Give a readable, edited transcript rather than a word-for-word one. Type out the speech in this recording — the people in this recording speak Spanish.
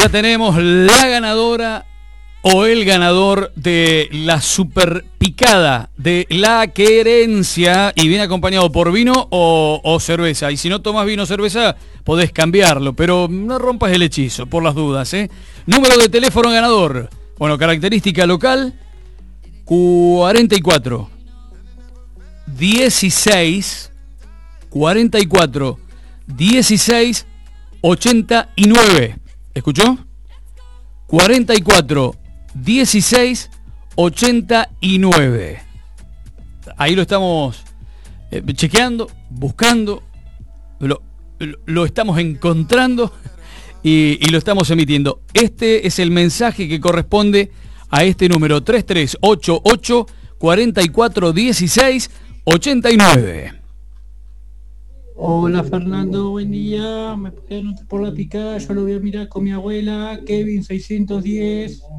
Ya tenemos la ganadora o el ganador de la super picada de La Querencia, y viene acompañado por vino o cerveza. Y si no tomas vino o cerveza, podés cambiarlo, pero no rompas el hechizo, por las dudas, ¿eh? Número de teléfono ganador. Bueno, característica local, 44 16 44 16 89. ¿Escuchó? 44 16 89. Ahí lo estamos chequeando, buscando, lo estamos encontrando y lo estamos emitiendo. Este es el mensaje que corresponde a este número: 3388 44 16 89. Hola Fernando, buen día. Me puede anotar por la picada, yo lo voy a mirar con mi abuela, Kevin 610.